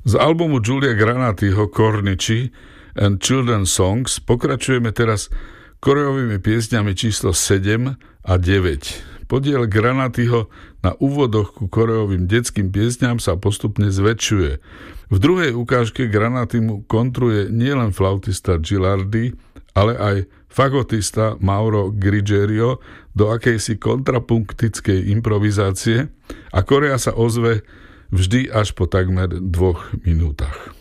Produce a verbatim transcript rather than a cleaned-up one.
Z albumu Giulia Granatiho Cornici and Children's Songs pokračujeme teraz koreovými piesňami číslo sedem a deväť. Podiel Granatiho na úvodoch ku koreovým detským piesňam sa postupne zväčšuje. V druhej ukážke Granati mu kontruje nielen flautista Gilardi, ale aj fagotista Mauro Grigerio do akejsi kontrapunktickej improvizácie a Korea sa ozve vždy až po takmer dvoch minútach.